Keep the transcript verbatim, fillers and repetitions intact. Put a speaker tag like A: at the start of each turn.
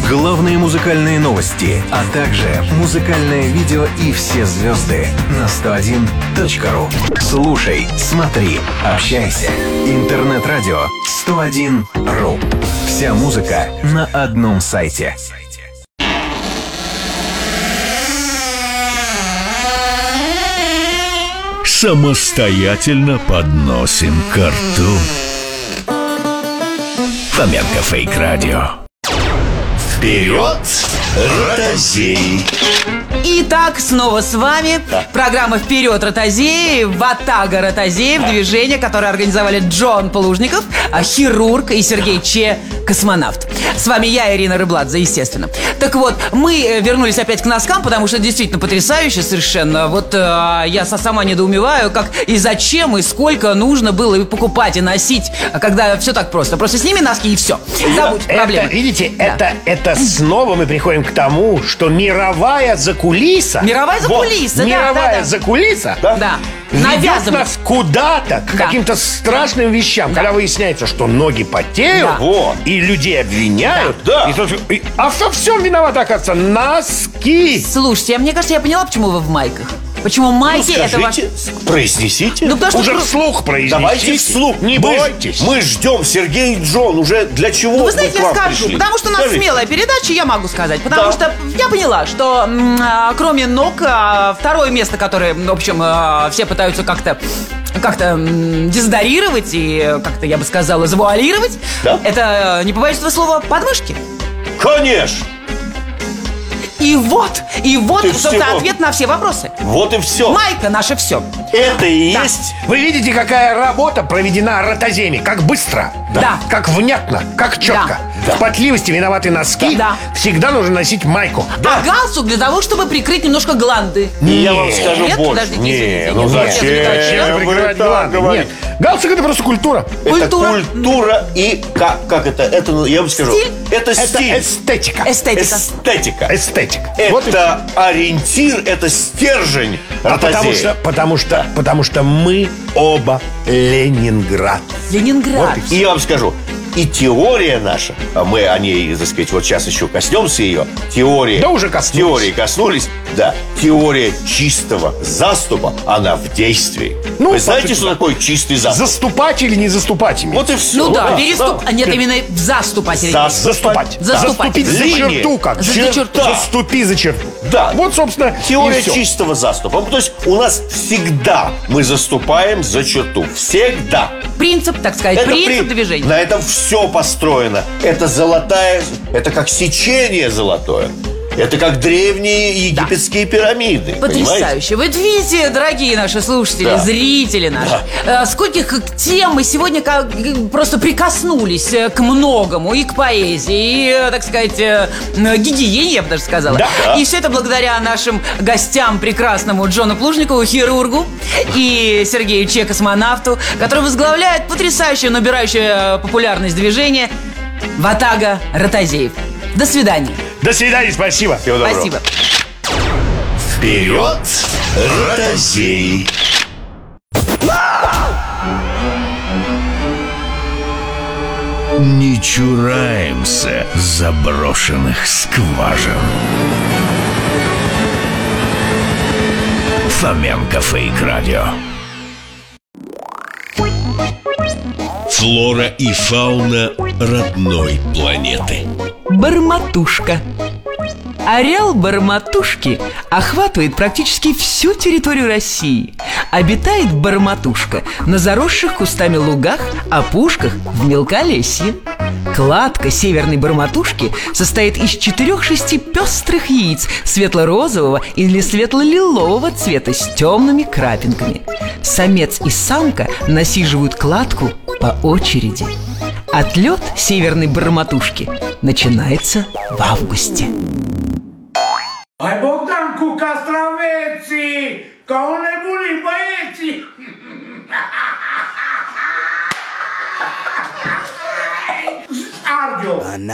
A: Главные музыкальные новости, а также музыкальное видео и все звезды на сто один точка ру. Слушай, смотри, общайся. Интернет-радио сто один точка ру. Вся музыка на одном сайте.
B: Самостоятельно подносим ко рту. Фоменко Фейк Радио. Вперед, ротозеи!
C: Итак, снова с вами да. Программа «Вперед, ротозеи», Ватага ротозеев, да. Движение, которое организовали Джон Плужников, хирург, и Сергей Че, космонавт. С вами я, Ирина Рыбладзе, естественно. Так вот, мы вернулись опять к носкам, потому что действительно потрясающе совершенно. Вот э, я сама недоумеваю, как и зачем, и сколько нужно было и покупать, и носить, когда все так просто. Просто сними носки и все. Забудь
D: это,
C: проблемы.
D: Видите,
C: да.
D: это, это снова мы приходим к тому, что мировая закулиса...
C: Мировая закулиса,
D: вот,
C: да.
D: Мировая
C: да, да.
D: закулиса... Да.
C: да.
D: Ведет нас куда-то, к да. каким-то страшным вещам. Да. Когда выясняется, что ноги потеют, да. вот, и людей обвиняют. Да. И, и, а во всем виноваты, оказывается, носки.
C: Слушайте, а мне кажется, я поняла, почему вы в майках. Почему майки
E: ну,
C: это ваш...
E: произнесите.
C: Ну, потому
D: уже
C: что...
D: вслух произнесите.
E: Давайте вслух.
D: Не
E: мы
D: бойтесь.
E: Мы ждем Сергей и Джон. Уже для чего
C: ну,
E: вы
C: вы знаете,
E: к вам
C: я скажу,
E: пришли?
C: потому что у нас
E: Скажите.
C: смелая передача, я могу сказать. Потому
E: да.
C: что я поняла, что м- кроме ног, а, второе место, которое, в общем, а, все пытаются как-то как-то м- дезодорировать и как-то, я бы сказала, завуалировать, да? Это, не побоюсь этого слова, подмышки.
E: Конечно.
C: И вот, и вот,
E: Ты
C: собственно,
E: всего...
C: ответ на все вопросы.
E: Вот и все.
C: Майка наше все.
E: Это и
C: да.
E: есть.
D: Вы видите, какая работа проведена ротозеями. Как быстро,
C: да.
D: как внятно, как четко.
C: Да.
D: В потливости виноваты носки.
C: Да.
D: Всегда нужно носить майку.
C: Да. А галстук для того, чтобы прикрыть немножко гланды.
E: Не, я вам скажу
C: Нет,
E: больше.
C: подождите,
E: Не,
C: извините,
E: ну
C: нет,
E: зачем?
C: зачем
E: Вы
D: прикрывать
E: так
D: гланды?
E: говорите.
D: Нет. Галстук — это просто культура.
E: Это
C: Культура.
E: культура и как, как это? Это, ну, я вам скажу.
C: Стиль.
E: Это
D: Это
E: стиль.
D: эстетика.
C: Эстетика.
E: Эстетика.
D: Эстетика.
E: Это
D: Вот и
E: ориентир, это стержень
D: А потому
E: ротозея.
D: что, потому что, потому что мы оба Ленинград.
C: Ленинград.
D: Вот
E: И я вам скажу, и теория наша, а мы о ней, так сказать, вот сейчас еще коснемся ее. Теория.
D: Да уже коснулись.
E: Теории коснулись. Да. Теория чистого заступа, она в действии.
D: Ну,
E: Вы знаете,
D: по
E: что
D: сути,
E: такое чистый заступ?
D: Заступать или не заступать ими?
E: Вот и все.
C: Ну да, переступ... а нет, именно в заступать.
D: Заступать.
C: Заступать.
D: Заступить за
E: Линия.
D: черту как.
C: За
E: Черта.
C: черту.
D: Заступи за черту.
E: Да.
D: Вот, собственно,
E: Теория
D: и всё.
E: чистого заступа. То есть у нас всегда мы заступаем за черту. Всегда.
C: Принцип, так сказать,
E: Это
C: принцип
E: при-
C: движения.
E: На этом все построено. Это золотая, это как сечение золотое. Это как древние египетские да. пирамиды.
C: Потрясающе. Вы видите, дорогие наши слушатели,
E: Да.
C: зрители наши, да. скольких тем мы сегодня как, просто прикоснулись к многому. И к поэзии, и, так сказать, гигиене, я бы даже сказала.
D: Да.
C: И все это благодаря нашим гостям прекрасному Джону Плужникову, хирургу, и Сергею Че, космонавту, который возглавляет потрясающее, набирающее популярность движение Ватага ротозеев. До свидания.
D: До свидания, спасибо.
E: Всего доброго.
C: Спасибо.
B: Вперед, ротозеи! Не чураемся заброшенных скважин. Фоменко Фейк Радио. Флора и фауна родной планеты.
C: Барматушка. Ареал барматушки охватывает практически всю территорию России. Обитает барматушка на заросших кустами лугах, опушках, в мелколесье. Кладка северной барматушки состоит из четырех-шести пестрых яиц светло-розового или светло-лилового цвета с темными крапинками. Самец и самка насиживают кладку по очереди. Отлет северной барматушки начинается в августе.
F: Ai Bogdanku Castraveți, ca un nebunii băieții! Arde-o!